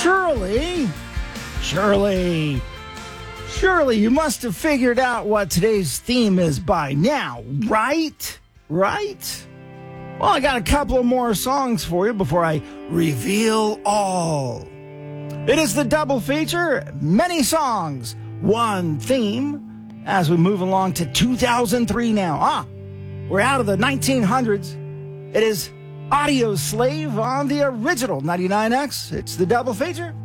Surely, you must have figured out what today's theme is by now, right? Right? Well, I got a couple of more songs for you before I reveal all. It is the double feature, many songs, one theme, as we move along to 2003 now. We're out of the 1900s. It is Audio Slave on the original 99X. It's the double feature.